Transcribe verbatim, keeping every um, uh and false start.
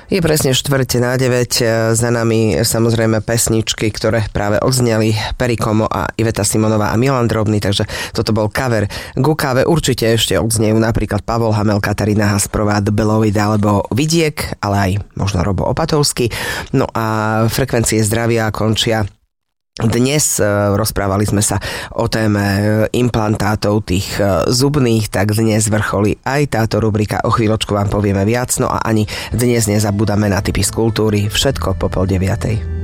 Je presne štvrť na deväť, za nami samozrejme pesničky, ktoré práve odzneli Perry Como a Iveta Simonová a Milan Drobný, takže toto bol cover ku káve. Určite ešte odznejú napríklad Pavol Hamel, Katarína Hasprová, The Beloved alebo Vidiek, ale aj možno Robo Opatovský. No a frekvencie zdravia končia. Dnes rozprávali sme sa o téme implantátov tých zubných, tak dnes vrcholí aj táto rubrika. O chvíľočku vám povieme viac, no a ani dnes nezabúdame na tipy z kultúry. Všetko po pol deviatej.